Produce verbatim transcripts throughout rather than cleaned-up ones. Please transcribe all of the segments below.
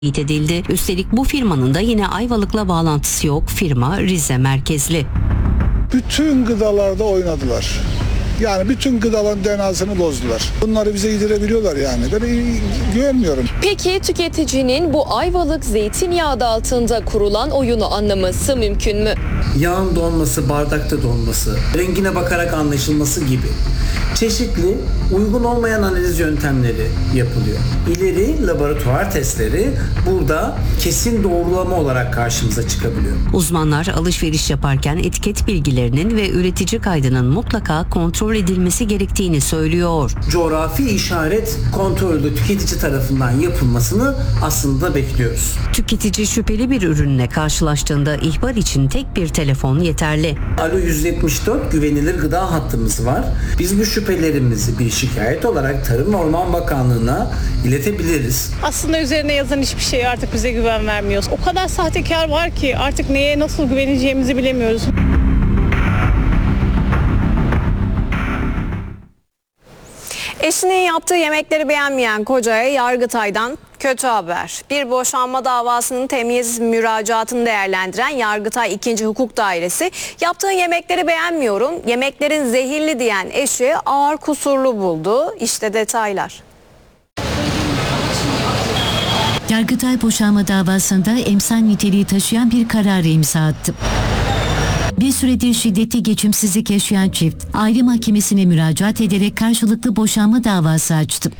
edildi. Üstelik bu firmanın da yine Ayvalık'la bağlantısı yok. Firma Rize merkezli. Bütün gıdalarda oynadılar. Yani bütün gıdaların D N A'sını bozdular. Bunları bize yedirebiliyorlar yani. Ben güvenmiyorum. Peki tüketicinin bu Ayvalık zeytinyağı adı altında kurulan oyunu anlaması mümkün mü? Yağın donması, bardakta donması, rengine bakarak anlaşılması gibi çeşitli uygun olmayan analiz yöntemleri yapılıyor. İleri laboratuvar testleri burada kesin doğrulama olarak karşımıza çıkabiliyor. Uzmanlar alışveriş yaparken etiket bilgilerinin ve üretici kaydının mutlaka kontrol edilmesi gerektiğini söylüyor. Coğrafi işaret kontrolü tüketici tarafından yapılmasını aslında bekliyoruz. Tüketici şüpheli bir ürünle karşılaştığında ihbar için tek bir telefon yeterli. Alo yüz yetmiş dört güvenilir gıda hattımız var. Biz bu şüphelerimizi bir şikayet olarak Tarım ve Orman Bakanlığı'na iletebiliriz. Aslında üzerine yazan hiçbir şey artık bize güven vermiyor. O kadar sahtekar var ki artık neye nasıl güveneceğimizi bilemiyoruz. Eşinin yaptığı yemekleri beğenmeyen kocaya Yargıtay'dan kötü haber. Bir boşanma davasının temyiz müracaatını değerlendiren Yargıtay ikinci Hukuk Dairesi, yaptığın yemekleri beğenmiyorum, yemeklerin zehirli diyen eşi ağır kusurlu buldu. İşte detaylar. Yargıtay boşanma davasında emsal niteliği taşıyan bir kararı imza attı. Bir süredir şiddetli geçimsizlik yaşayan çift, aile mahkemesine müracaat ederek karşılıklı boşanma davası açtı.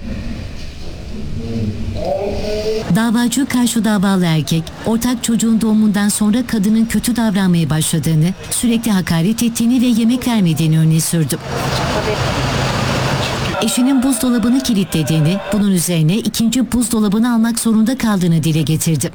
Davacı karşı davalı erkek, ortak çocuğun doğumundan sonra kadının kötü davranmaya başladığını, sürekli hakaret ettiğini ve yemek vermediğini öne sürdü. Eşinin buzdolabını kilitlediğini, bunun üzerine ikinci buzdolabını almak zorunda kaldığını dile getirdi.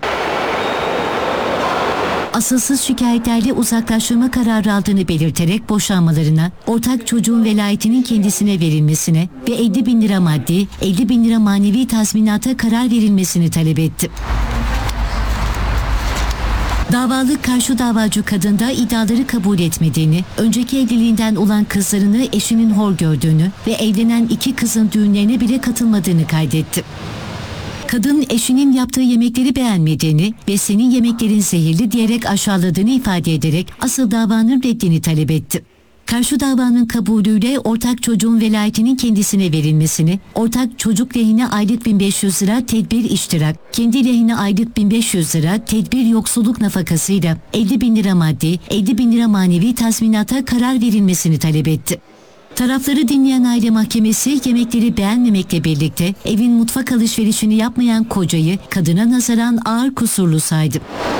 Asılsız şikayetlerle uzaklaştırma kararı aldığını belirterek boşanmalarına, ortak çocuğun velayetinin kendisine verilmesine ve elli bin lira maddi, elli bin lira manevi tazminata karar verilmesini talep etti. Davalı karşı davacı kadın da iddiaları kabul etmediğini, önceki evliliğinden olan kızlarını eşinin hor gördüğünü ve evlenen iki kızın düğünlerine bile katılmadığını kaydetti. Kadın eşinin yaptığı yemekleri beğenmediğini ve senin yemeklerin zehirli diyerek aşağıladığını ifade ederek asıl davanın reddini talep etti. Karşı davanın kabulüyle ortak çocuğun velayetinin kendisine verilmesini, ortak çocuk lehine aylık bin beş yüz lira tedbir iştirak, kendi lehine aylık bin beş yüz lira tedbir yoksulluk nafakasıyla elli bin lira maddi, elli bin lira manevi tazminata karar verilmesini talep etti. Tarafları dinleyen aile mahkemesi yemekleri beğenmemekle birlikte evin mutfak alışverişini yapmayan kocayı kadına nazaran ağır kusurlu saydı.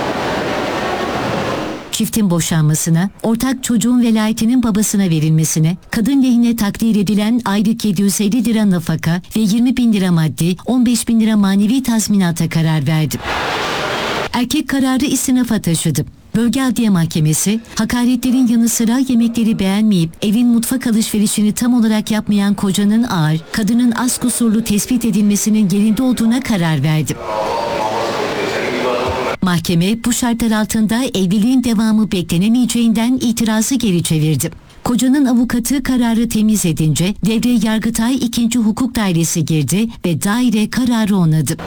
Çiftin boşanmasına, ortak çocuğun velayetinin babasına verilmesine, kadın lehine takdir edilen aylık yedi yüz elli lira nafaka ve yirmi bin lira maddi, on beş bin lira manevi tazminata karar verdi. Erkek kararı istinafa taşıdı. Bölge Adliye Mahkemesi, hakaretlerin yanı sıra yemekleri beğenmeyip evin mutfak alışverişini tam olarak yapmayan kocanın ağır, kadının az kusurlu tespit edilmesinin yerinde olduğuna karar verdi. Mahkeme bu şartlar altında evliliğin devamı beklenemeyeceğinden itirazı geri çevirdi. Kocanın avukatı kararı temiz edince devreye Yargıtay ikinci Hukuk Dairesi girdi ve daire kararı onadı.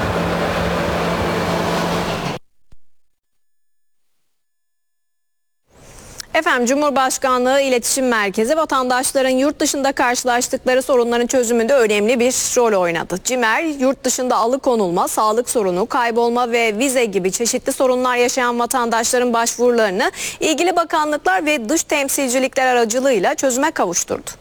Efendim, Cumhurbaşkanlığı İletişim Merkezi vatandaşların yurt dışında karşılaştıkları sorunların çözümünde önemli bir rol oynadı. CİMER, yurt dışında alıkonulma, sağlık sorunu, kaybolma ve vize gibi çeşitli sorunlar yaşayan vatandaşların başvurularını ilgili bakanlıklar ve dış temsilcilikler aracılığıyla çözüme kavuşturdu.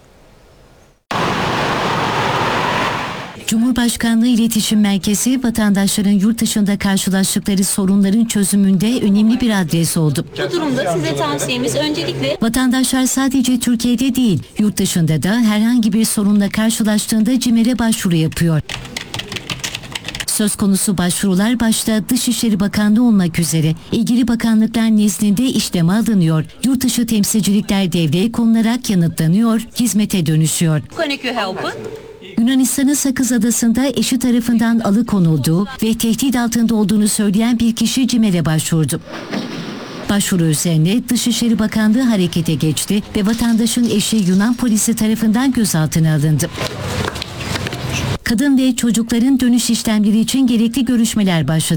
Cumhurbaşkanlığı İletişim Merkezi vatandaşların yurt dışında karşılaştıkları sorunların çözümünde önemli bir adres oldu. Bu durumda size tavsiyemiz öncelikle vatandaşlar sadece Türkiye'de değil, yurt dışında da herhangi bir sorunla karşılaştığında CİMER'e başvuru yapıyor. Söz konusu başvurular başta Dışişleri Bakanlığı olmak üzere ilgili bakanlıklar nezdinde işleme alınıyor, yurt dışı temsilcilikler devreye konularak yanıtlanıyor, hizmete dönüşüyor. Yunanistan'ın Sakız Adası'nda eşi tarafından alıkonulduğu ve tehdit altında olduğunu söyleyen bir kişi CİMER'e başvurdu. Başvuru üzerine Dışişleri Bakanlığı harekete geçti ve vatandaşın eşi Yunan polisi tarafından gözaltına alındı. kadın ve çocukların dönüş işlemleri için gerekli görüşmeler başladı.